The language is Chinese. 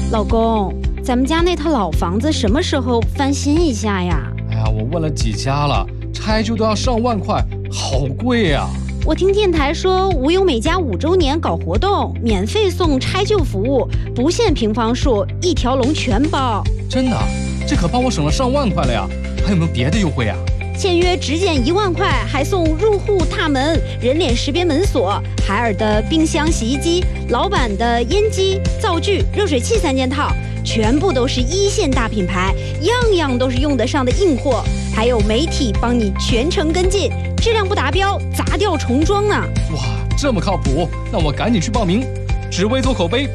老公，咱们家那套老房子什么时候翻新一下呀？ 哎呀，我问了几家了，拆旧都要上万块，好贵呀！ 我听电台说，无忧美家5周年搞活动，免费送拆旧服务，不限平方数，一条龙全包。 真的？这可帮我省了上万块了呀！还有没有别的优惠啊？ 签约只减1万块，还送入户大门、人脸识别门锁、海尔的冰箱、洗衣机、老板的烟机、灶具、热水器3件套，全部都是1线大品牌，样样都是用得上的硬货，还有媒体帮你全程跟进，质量不达标砸掉重装呢。 哇，这么靠谱，那我赶紧去报名，只为做口碑，